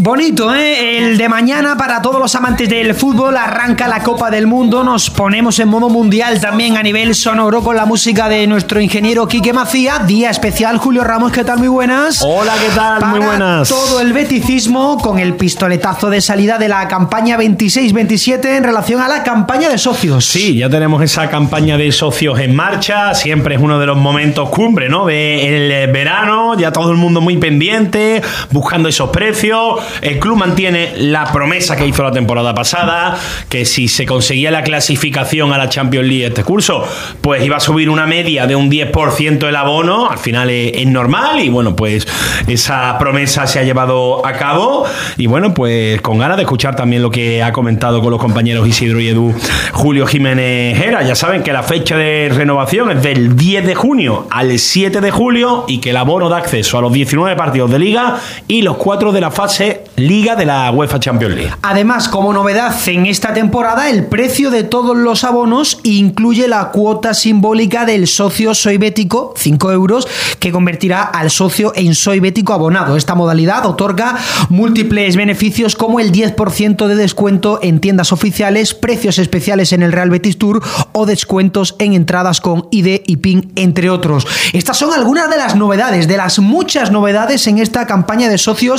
Bonito, ¿eh? El de mañana para todos los amantes del fútbol. Arranca la Copa del Mundo. Nos ponemos en modo mundial también a nivel sonoro con la música de nuestro ingeniero Quique Macía. Día especial, Julio Ramos, ¿qué tal? Muy buenas. Hola, ¿qué tal? Para muy buenas. Todo el beticismo con el pistoletazo de salida de la campaña 26-27 en relación a la campaña de socios. Sí, ya tenemos esa campaña de socios en marcha. Siempre es uno de los momentos cumbre, ¿no? Del verano. Ya todo el mundo muy pendiente, buscando esos precios. El club mantiene la promesa que hizo la temporada pasada, que si se conseguía la clasificación a la Champions League este curso, pues iba a subir una media de un 10% el abono. Al final es normal y bueno, pues esa promesa se ha llevado a cabo y bueno, pues con ganas de escuchar también lo que ha comentado con los compañeros Isidro y Edu Julio Jiménez Hera. Ya saben que la fecha de renovación es del 10 de junio al 7 de julio y que el abono da acceso a los 19 partidos de Liga y los 4 de la fase Liga de la UEFA Champions League. Además, como novedad en esta temporada, el precio de todos los abonos incluye la cuota simbólica del socio Soy Bético, 5 euros, que convertirá al socio en Soy Bético abonado. Esta modalidad otorga múltiples beneficios como el 10% de descuento en tiendas oficiales, precios especiales en el Real Betis Tour o descuentos en entradas con ID y PIN, entre otros. Estas son algunas de las novedades, de las muchas novedades en esta campaña de socios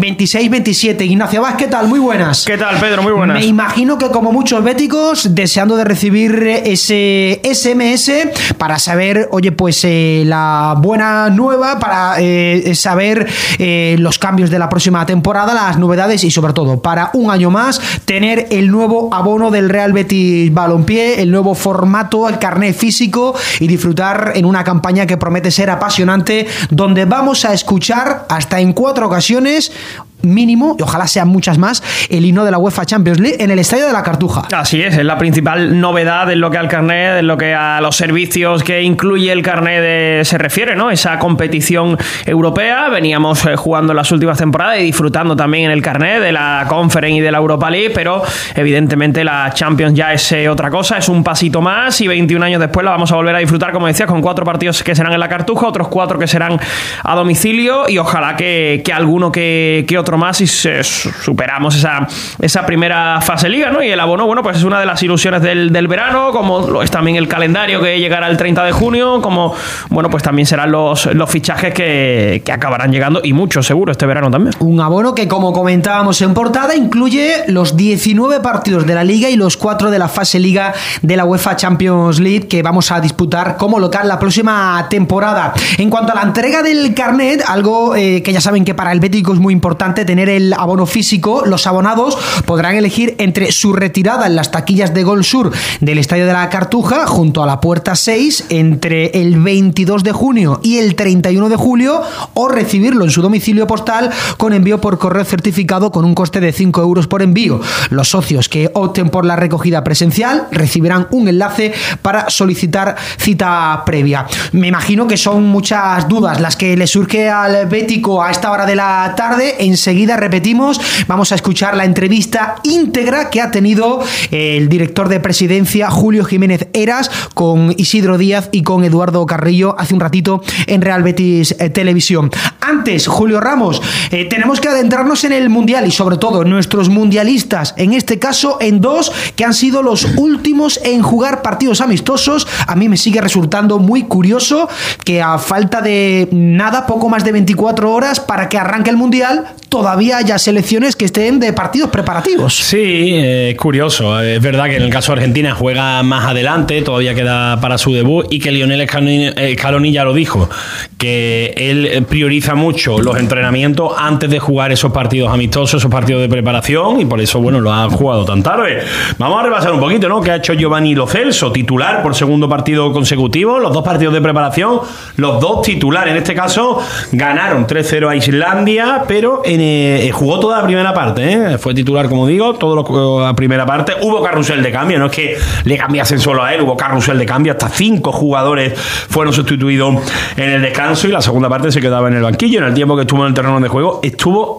26-27. Ignacio Vaz, ¿qué tal? Muy buenas. ¿Qué tal, Pedro? Muy buenas. Me imagino que como muchos béticos, deseando de recibir ese SMS para saber, oye, pues la buena nueva, para saber los cambios de la próxima temporada, las novedades y sobre todo, para un año más, tener el nuevo abono del Real Betis Balompié, el nuevo formato, el carnet físico y disfrutar en una campaña que promete ser apasionante, donde vamos a escuchar hasta en 4 ocasiones mínimo, y ojalá sean muchas más, el himno de la UEFA Champions League en el Estadio de la Cartuja. Así es la principal novedad en lo que al carnet, en lo que a los servicios que incluye el carnet se refiere, ¿no? Esa competición europea. Veníamos jugando en las últimas temporadas y disfrutando también en el carnet de la Conference y de la Europa League, pero evidentemente la Champions ya es otra cosa, es un pasito más y 21 años después la vamos a volver a disfrutar, como decías, con 4 partidos que serán en la Cartuja, otros 4 que serán a domicilio y ojalá que alguno que otro más y superamos esa primera fase Liga, ¿no? Y el abono, bueno, pues es una de las ilusiones del verano, como lo es también el calendario que llegará el 30 de junio, como, bueno, pues también serán los fichajes que acabarán llegando y muchos seguro este verano también. Un abono que, como comentábamos en portada, incluye los 19 partidos de la Liga y los 4 de la fase Liga de la UEFA Champions League que vamos a disputar como local la próxima temporada. En cuanto a la entrega del carnet, algo que ya saben que para el bético es muy importante tener el abono físico. Los abonados podrán elegir entre su retirada en las taquillas de Gol Sur del Estadio de la Cartuja junto a la puerta 6 entre el 22 de junio y el 31 de julio o recibirlo en su domicilio postal con envío por correo certificado con un coste de 5 euros por envío. Los socios que opten por la recogida presencial recibirán un enlace para solicitar cita previa. Me imagino que son muchas dudas las que le surge al bético a esta hora de la tarde. Enseguida repetimos, vamos a escuchar la entrevista íntegra que ha tenido el director de presidencia Julio Jiménez Heras con Isidro Díaz y con Eduardo Carrillo hace un ratito en Real Betis Televisión. Antes, Julio Ramos, tenemos que adentrarnos en el Mundial y sobre todo en nuestros mundialistas, en este caso en 2 que han sido los últimos en jugar partidos amistosos. A mí me sigue resultando muy curioso que a falta de nada, poco más de 24 horas para que arranque el Mundial, todavía haya selecciones que estén de partidos preparativos. Sí, es curioso. Es verdad que en el caso de Argentina juega más adelante, todavía queda para su debut y que Lionel Scaloni ya lo dijo, que él prioriza mucho los entrenamientos antes de jugar esos partidos amistosos, esos partidos de preparación y por eso, bueno, lo ha jugado tan tarde. Vamos a repasar un poquito, ¿no? Que ha hecho Giovanni Lo Celso, titular por segundo partido consecutivo, los 2 partidos de preparación, los 2 titulares. En este caso ganaron 3-0 a Islandia, pero jugó toda la primera parte, ¿eh? Fue titular, como digo, toda la primera parte. Hubo carrusel de cambio, no es que le cambiasen solo a él, hubo carrusel de cambio, hasta 5 jugadores fueron sustituidos en el descanso y la segunda parte se quedaba en el banquillo. En el tiempo que estuvo en el terreno de juego estuvo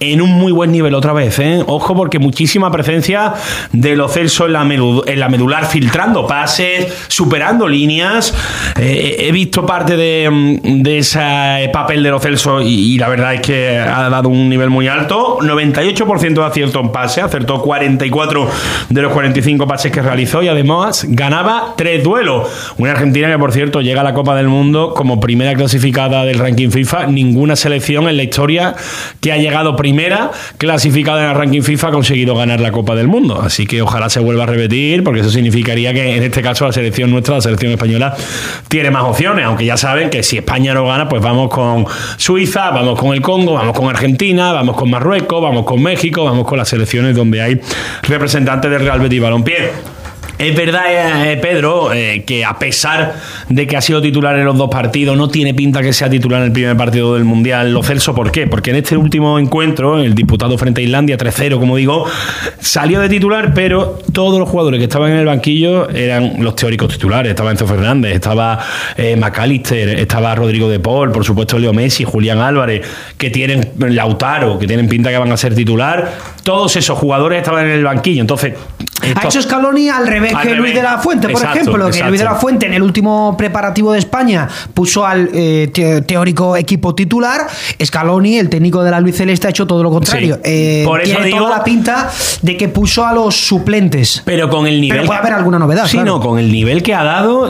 en un muy buen nivel otra vez, ¿eh? Ojo, porque muchísima presencia de Lo Celso en la medular, filtrando pases, superando líneas. He visto parte de ese papel de Lo Celso y la verdad es que ha dado un nivel muy alto. 98% de acierto en pase, acertó 44 de los 45 pases que realizó y además ganaba 3 duelos. Una Argentina que, por cierto, llega a la Copa del Mundo como primera clasificada del ranking FIFA. Ninguna selección en la historia que ha llegado primera clasificada en el ranking FIFA ha conseguido ganar la Copa del Mundo. Así que ojalá se vuelva a repetir, porque eso significaría que en este caso la selección nuestra, la selección española, tiene más opciones, aunque ya saben que si España no gana, pues vamos con Suiza, vamos con el Congo, vamos con Argentina, vamos con Marruecos, vamos con México, vamos con las selecciones donde hay representantes del Real Betis Balompié. Es verdad, Pedro, que a pesar de que ha sido titular en los 2 partidos, no tiene pinta que sea titular en el primer partido del Mundial Lo Celso. ¿Por qué? Porque en este último encuentro, el disputado frente a Islandia, 3-0, como digo, salió de titular, pero todos los jugadores que estaban en el banquillo eran los teóricos titulares. Estaba Enzo Fernández, estaba McAllister, estaba Rodrigo de Paul, por supuesto Leo Messi, Julián Álvarez, que tienen Lautaro, que tienen pinta que van a ser titular. Todos esos jugadores estaban en el banquillo. Entonces, ha hecho Scaloni al revés que Luis de la Fuente, por ejemplo. Que Luis de la Fuente en el último preparativo de España puso al teórico equipo titular. Scaloni, el técnico de la albiceleste, ha hecho todo lo contrario. Sí. Por eso tiene digo, toda la pinta de que puso a los suplentes. Pero con el nivel. Pero puede haber alguna novedad. Sí, claro. No, con el nivel que ha dado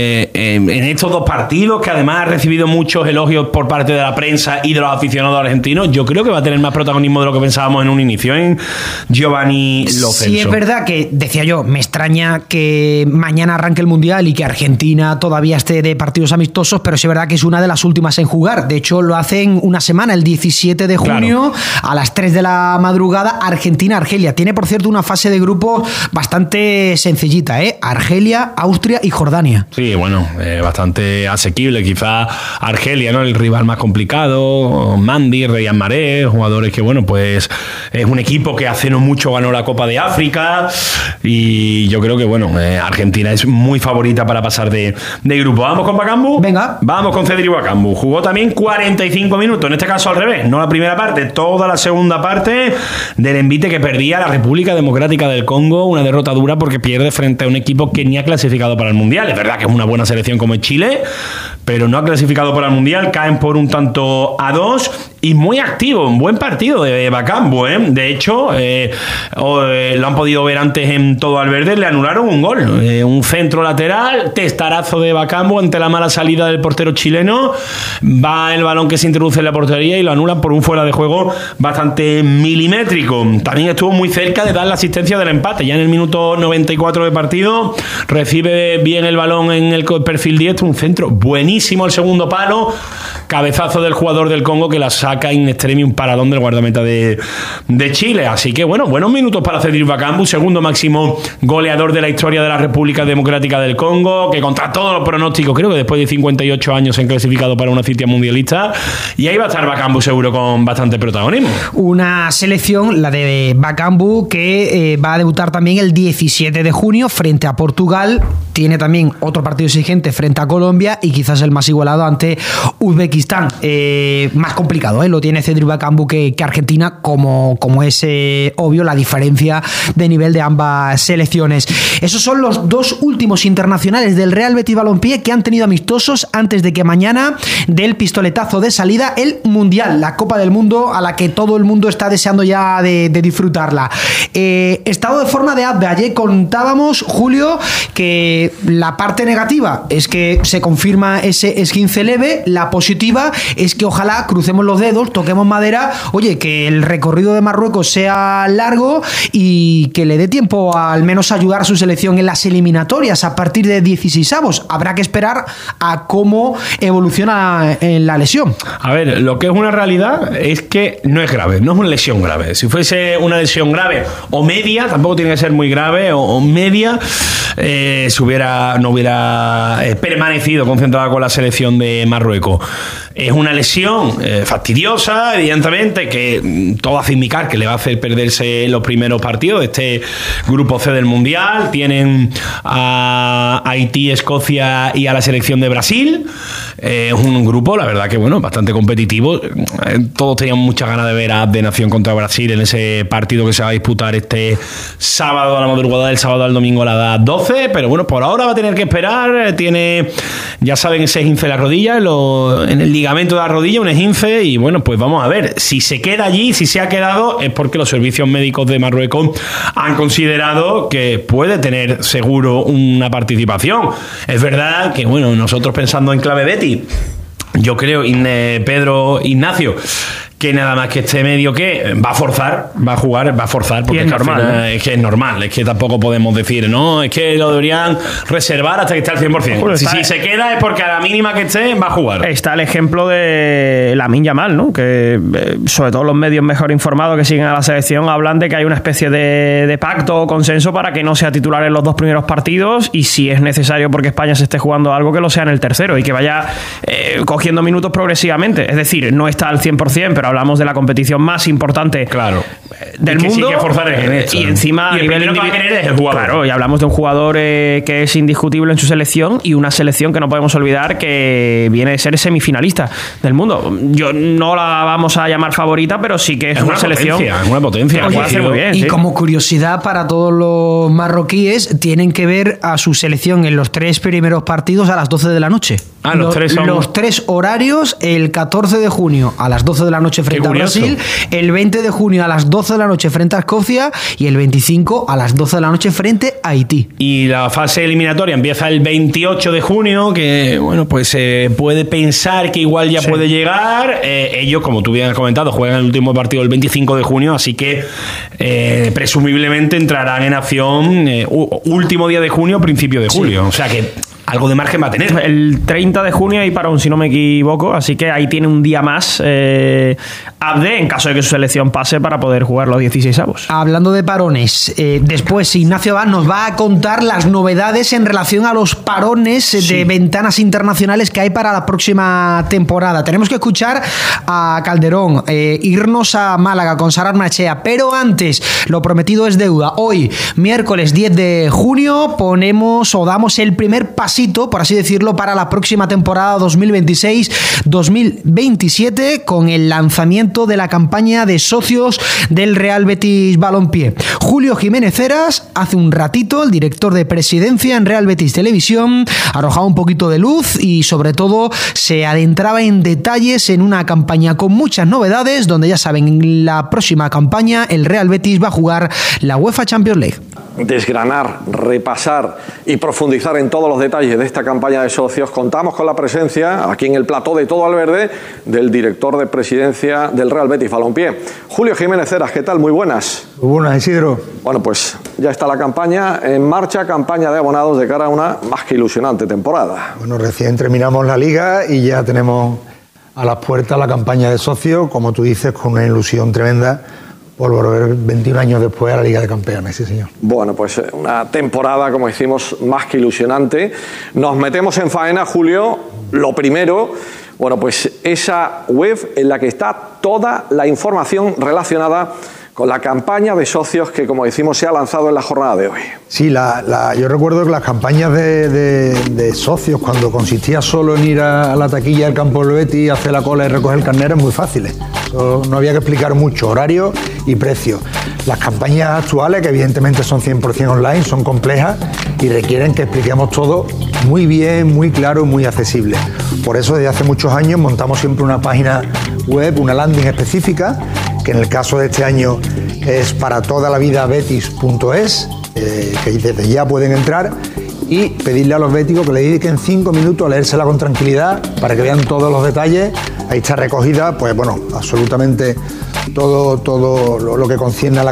en estos 2 partidos, que además ha recibido muchos elogios por parte de la prensa y de los aficionados argentinos, yo creo que va a tener más protagonismo de lo que pensábamos en un inicio en Giovanni Lo Celso. Sí, es verdad que, decía yo, me extraña que mañana arranque el Mundial y que Argentina todavía esté de partidos amistosos, pero sí es verdad que es una de las últimas en jugar. De hecho, lo hacen una semana, el 17 de junio, a las 3 de la madrugada, Argentina-Argelia. Tiene, por cierto, una fase de grupo bastante sencillita, ¿eh? Argelia, Austria y Jordania. Sí, bueno, bastante asequible. Quizá Argelia, ¿no? El rival más complicado. Mandi, Riyad Mahrez, jugadores que, bueno, pues es un equipo que hace no mucho ganó la Copa de África y yo creo que, bueno, Argentina es muy favorita para pasar de grupo. ¿Vamos con Bakambu? Venga. Vamos con Cedric Bakambu. Jugó también 45 minutos, en este caso al revés, no la primera parte, toda la segunda parte del envite que perdía la República Democrática del Congo, una derrota dura porque pierde frente a un equipo que ni ha clasificado para el Mundial. Es verdad que es una buena selección como es Chile, pero no ha clasificado para el Mundial, caen por un tanto a 2 y muy activo, un buen partido de Bakambu, ¿eh? De hecho, lo han podido ver antes en Todo al Verde, le anularon un gol, un centro lateral, testarazo de Bakambu ante la mala salida del portero chileno, va el balón que se introduce en la portería y lo anulan por un fuera de juego bastante milimétrico. También estuvo muy cerca de dar la asistencia del empate, ya en el minuto 94 de partido, recibe bien el balón en el perfil diestro, un centro buenísimo al segundo palo, cabezazo del jugador del Congo que la saca in extremis, un paradón del guardameta de Chile. Así que bueno, buenos minutos para Cedric Bakambu, segundo máximo goleador de la historia de la República Democrática del Congo, que contra todos los pronósticos, creo que después de 58 años se han clasificado para una cita mundialista, y ahí va a estar Bakambu seguro con bastante protagonismo. Una selección, la de Bakambu, que va a debutar también el 17 de junio frente a Portugal. Tiene también otro partido exigente frente a Colombia y quizás el más igualado ante Uzbekistán. Más complicado, lo tiene Cedric Bakambu que Argentina, como es obvio la diferencia de nivel de ambas selecciones. Esos son los 2 últimos internacionales del Real Betis Balompié que han tenido amistosos antes de que mañana dé el pistoletazo de salida el Mundial, la Copa del Mundo a la que todo el mundo está deseando ya de disfrutarla. Estado de forma de Abde. Ayer contábamos, Julio, que la parte negativa es que se confirma ese esguince leve, la positiva es que ojalá crucemos los dedos, toquemos madera, oye, que el recorrido de Marruecos sea largo y que le dé tiempo a, al menos a ayudar a su selección en las eliminatorias a partir de 16avos. Habrá que esperar a cómo evoluciona en la lesión. A ver, lo que es una realidad es que no es grave, no es una lesión grave. Si fuese una lesión grave o media, tampoco tiene que ser muy grave, o media, no hubiera permanecido concentrada con la selección de Marruecos. Es una lesión fastidiosa, evidentemente, que todo hace indicar que le va a hacer perderse los primeros partidos de este grupo C del Mundial. Tienen a Haití, Escocia y a la selección de Brasil. Es un grupo, la verdad que bueno, bastante competitivo. Todos teníamos muchas ganas de ver a de Nación contra Brasil en ese partido que se va a disputar este sábado a la madrugada del sábado al domingo a las 12, pero bueno, por ahora va a tener que esperar. Tiene, ya saben, ese esguince en la rodilla, en el ligamento de la rodilla, un esguince, y bueno, pues vamos a ver si se queda allí. Si se ha quedado es porque los servicios médicos de Marruecos han considerado que puede tener seguro una participación. Es verdad que bueno, nosotros pensando en clave Betis, yo creo, Pedro Ignacio, que nada más que esté medio que va a forzar, va a jugar, va a forzar, porque es normal, final, es que es normal, es que tampoco podemos decir, no, es que lo deberían reservar hasta que esté al 100%. Bueno, si se queda es porque a la mínima que esté va a jugar. Está el ejemplo de Lamine Yamal, ¿no? Que sobre todo los medios mejor informados que siguen a la selección hablan de que hay una especie de pacto o consenso para que no sea titular en los 2 primeros partidos, y si es necesario porque España se esté jugando algo, que lo sea en el tercero y que vaya cogiendo minutos progresivamente. Es decir, no está al 100%, pero hablamos de la competición más importante, claro, del mundo. Sí que forzar en esto, y encima y a nivel individual es el jugador. Claro, y hablamos de un jugador que es indiscutible en su selección, y una selección que no podemos olvidar que viene de ser semifinalista del mundo. Yo no la vamos a llamar favorita, pero sí que es una selección. Es una potencia. Puede hacer muy bien, y sí. como curiosidad para todos los marroquíes, tienen que ver a su selección en los 3 primeros partidos a las 12 de la noche. Los 3 horarios: el 14 de junio a las 12 de la noche frente a Brasil, el 20 de junio a las 12 de la noche frente a Escocia, y el 25 a las 12 de la noche frente a Haití. Y la fase eliminatoria empieza el 28 de junio, que bueno, pues se puede pensar que igual ya puede llegar. Ellos, como tú bien has comentado, juegan el último partido el 25 de junio, así que presumiblemente entrarán en acción último día de junio, principio de julio. O sea que algo de margen va a tener. El 30 de junio hay parón, si no me equivoco, así que ahí tiene un día más Abde, en caso de que su selección pase, para poder jugar los 16avos. Hablando de parones, después Ignacio Abad nos va a contar las novedades en relación a los parones de ventanas internacionales que hay para la próxima temporada. Tenemos que escuchar a Calderón, irnos a Málaga con Sara Armachea, pero antes, lo prometido es deuda. Hoy, miércoles 10 de junio, ponemos o damos el primer pasito, por así decirlo, para la próxima temporada 2026-2027, con el lanzamiento de la campaña de socios del Real Betis Balompié. Julio Jiménez Heras, hace un ratito, el director de presidencia en Real Betis Televisión, arrojaba un poquito de luz y sobre todo se adentraba en detalles en una campaña con muchas novedades, donde ya saben, en la próxima campaña el Real Betis va a jugar la UEFA Champions League. Desgranar, repasar y profundizar en todos los detalles de esta campaña de socios, contamos con la presencia aquí en el plató de Todo al Verde del director de presidencia del Real Betis Balompié, Julio Jiménez Heras. ¿Qué tal? Muy buenas. Muy buenas, Isidro. Bueno, pues ya está la campaña en marcha, campaña de abonados de cara a una más que ilusionante temporada. Bueno, recién terminamos la liga y ya tenemos a las puertas la campaña de socios, como tú dices, con una ilusión tremenda por volver 21 años después a la Liga de Campeones, sí señor. Bueno, pues una temporada, como decimos, más que ilusionante. Nos metemos en faena, Julio. Lo primero, bueno, pues esa web en la que está toda la información relacionada con la campaña de socios que, como decimos, se ha lanzado en la jornada de hoy. Sí, yo recuerdo que las campañas de socios, cuando consistía solo en ir a la taquilla del campo del Betis, hacer la cola y recoger el carnet, eran muy fáciles. No había que explicar mucho, horario y precio. Las campañas actuales, que evidentemente son 100% online, son complejas y requieren que expliquemos todo muy bien, muy claro, muy accesible. Por eso, desde hace muchos años montamos siempre una página web, una landing específica, que en el caso de este año es para toda la vida betis.es, que desde ya pueden entrar y pedirle a los béticos que le dediquen 5 minutos a leérsela con tranquilidad para que vean todos los detalles. Ahí está recogida, pues bueno, absolutamente todo lo que concierne a la